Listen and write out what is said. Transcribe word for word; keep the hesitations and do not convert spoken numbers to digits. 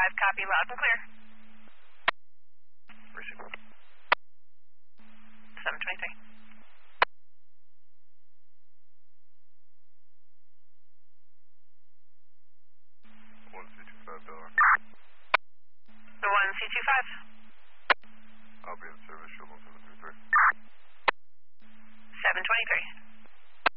five, copy, loud and clear. Receive. seven twenty-three. one C two five, Delaware. The one C two five.